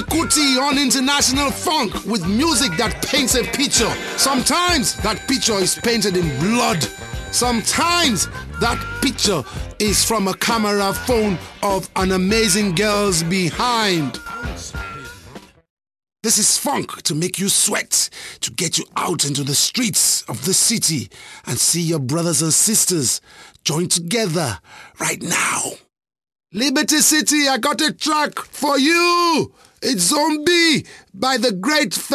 Fela Kuti on International Funk with music that paints a picture. Sometimes that picture is painted in blood. Sometimes that picture is from a camera phone of an amazing girl's behind. This is funk to make you sweat, to get you out into the streets of the city and see your brothers and sisters join together right now. Liberty City, I got a track for you. It's Zombie by the great